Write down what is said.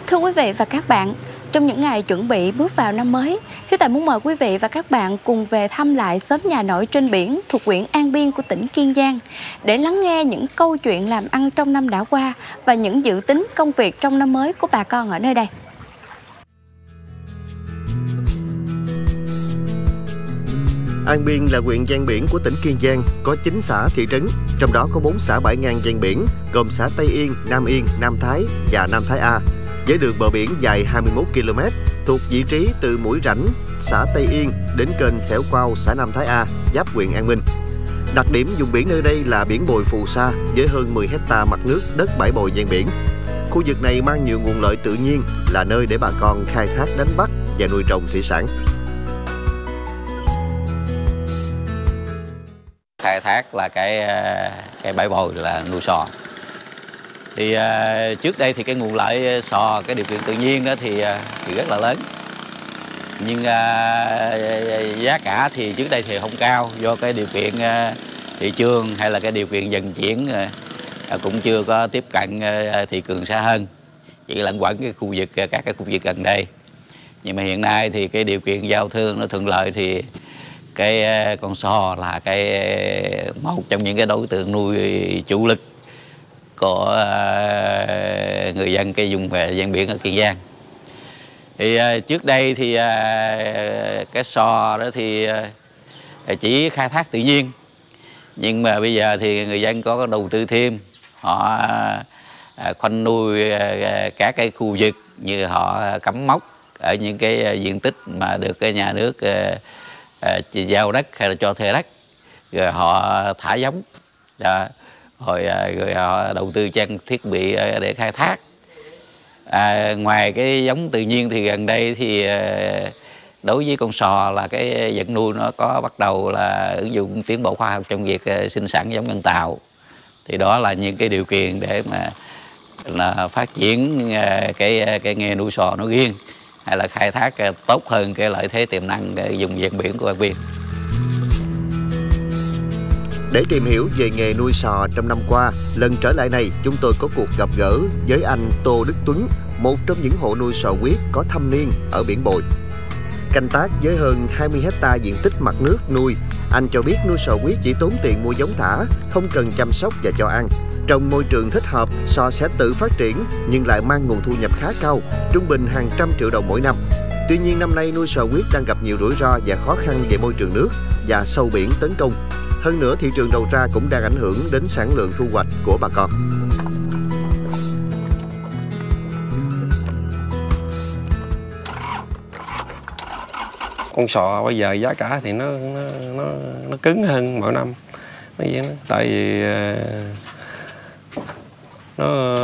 Thưa quý vị và các bạn, trong những ngày chuẩn bị bước vào năm mới, Hiếu Tài muốn mời quý vị và các bạn cùng về thăm lại xóm nhà nổi trên biển thuộc huyện An Biên của tỉnh Kiên Giang để lắng nghe những câu chuyện làm ăn trong năm đã qua và những dự tính công việc trong năm mới của bà con ở nơi đây. An Biên là huyện ven biển của tỉnh Kiên Giang, có 9 xã thị trấn, trong đó có 4 xã bãi ngang ven biển, gồm xã Tây Yên, Nam Yên, Nam Thái và Nam Thái A, với đường bờ biển dài 21 km, thuộc vị trí từ mũi rảnh xã Tây Yên đến kênh Xẻo Quao xã Nam Thái A, giáp huyện An Minh. Đặc điểm vùng biển nơi đây là biển bồi phù sa với hơn 10 hecta mặt nước đất bãi bồi ven biển. Khu vực này mang nhiều nguồn lợi tự nhiên, là nơi để bà con khai thác đánh bắt và nuôi trồng thủy sản. Khai thác là cái bãi bồi là nuôi sò. Thì trước đây thì cái nguồn lợi sò, cái điều kiện tự nhiên đó thì rất là lớn. Nhưng giá cả thì trước đây thì không cao, do cái điều kiện thị trường hay là cái điều kiện vận chuyển cũng chưa có tiếp cận thị trường xa hơn, chỉ lẩn quẩn cái khu vực, các cái khu vực gần đây. Nhưng mà hiện nay thì cái điều kiện giao thương nó thuận lợi thì cái con sò là một trong những cái đối tượng nuôi chủ lực của người dân cái vùng ven biển ở Kiên Giang. Thì trước đây thì cái sò đó thì chỉ khai thác tự nhiên, nhưng mà bây giờ thì người dân có đầu tư thêm, họ khoanh nuôi các cái khu vực như họ cắm mốc ở những cái diện tích mà được cái nhà nước giao đất hay là cho thuê đất, rồi họ thả giống, rồi họ đầu tư trang thiết bị để khai thác. Ngoài cái giống tự nhiên thì gần đây thì đối với con sò là cái vật nuôi nó có bắt đầu là ứng dụng tiến bộ khoa học trong việc sinh sản giống nhân tạo. Thì đó là những cái điều kiện để mà là phát triển cái nghề nuôi sò nói riêng, hay là khai thác tốt hơn cái lợi thế tiềm năng vùng ven biển của An Biên. Để tìm hiểu về nghề nuôi sò trong năm qua, lần trở lại này chúng tôi có cuộc gặp gỡ với anh Tô Đức Tuấn, một trong những hộ nuôi sò huyết có thâm niên ở biển Bồi. Canh tác với hơn 20 hecta diện tích mặt nước nuôi, anh cho biết nuôi sò huyết chỉ tốn tiền mua giống thả, không cần chăm sóc và cho ăn. Trong môi trường thích hợp, sò sẽ tự phát triển nhưng lại mang nguồn thu nhập khá cao, trung bình hàng trăm triệu đồng mỗi năm. Tuy nhiên năm nay nuôi sò huyết đang gặp nhiều rủi ro và khó khăn về môi trường nước và sâu biển tấn công. Hơn nữa, thị trường đầu ra cũng đang ảnh hưởng đến sản lượng thu hoạch của bà con. Con sò bây giờ giá cả thì nó cứng hơn mỗi năm. Tại vì nó